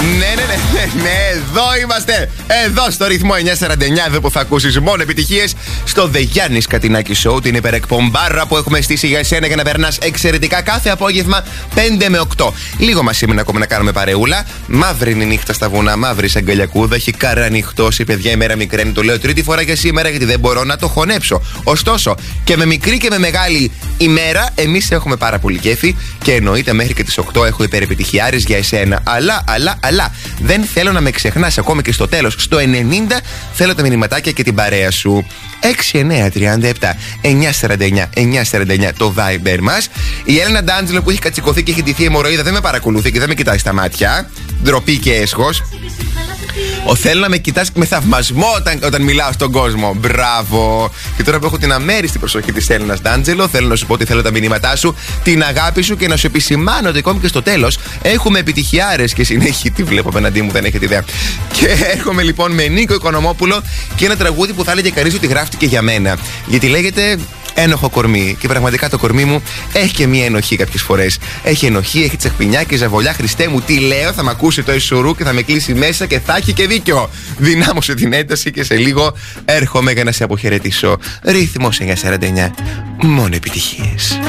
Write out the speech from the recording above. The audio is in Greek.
Ναι, εδώ είμαστε. Εδώ στο ρυθμό 949, εδώ που θα ακούσεις μόνο επιτυχίες. Στο The Giannis Κατινάκη Show, την υπερεκπομπάρα που έχουμε στήσει για εσένα για να περνάς εξαιρετικά κάθε απόγευμα 5 με 8. Λίγο μας ήμουν ακόμα να κάνουμε παρεούλα. Μαύρη είναι η νύχτα στα βουνά, μαύρη σαν αγκαλιακούδα. Έχει καρανυχτώσει, παιδιά, η μέρα μικραίνει. Το λέω τρίτη φορά για σήμερα γιατί δεν μπορώ να το χωνέψω. Ωστόσο, και με μικρή και με μεγάλη ημέρα, εμείς έχουμε πάρα πολύ κέφι και εννοείται μέχρι και τις 8 έχω υπερεπιτυχιάρες για εσένα. Αλλά δεν θέλω να με ξεχνάς ακόμα και στο τέλος. Στο 90 θέλω τα μηνυματάκια και την παρέα σου. 6937-949-949 το Viber μας. Η Έλενα Ντάντζελο που έχει κατσικωθεί και έχει ντυθεί αιμορροίδα δεν με παρακολουθεί και δεν με κοιτάει στα μάτια. Ντροπή και έσχος. Θέλω να με κοιτάς με θαυμασμό όταν μιλάω στον κόσμο. Μπράβο! Και τώρα που έχω την αμέριστη προσοχή της Έλενας Ντάντζελο, θέλω να σου πω ότι θέλω τα μηνύματά σου, την αγάπη σου και να σου επισημάνω ότι ακόμη και στο τέλος έχουμε επιτυχιάρες και συνέχεια. Τι βλέπω απέναντί μου, δεν έχετε ιδέα. Και έρχομαι λοιπόν με Νίκο Οικονομόπουλο και ένα τραγούδι που θα έλεγε κανείς ότι γράφτηκε για μένα. Γιατί λέγεται Ένοχο κορμί. Και πραγματικά το κορμί μου έχει και μία ενοχή κάποιες φορές. Έχει ενοχή, έχει τσαχπινιά και ζαβολιά. Χριστέ μου, τι λέω, θα μ' ακούσει το Ισουρού και θα με κλείσει μέσα και θα έχει και δίκιο. Δυνάμωσε την ένταση και σε λίγο έρχομαι για να σε αποχαιρετήσω. Ρύθμος 949. Μόνο επιτυχίες.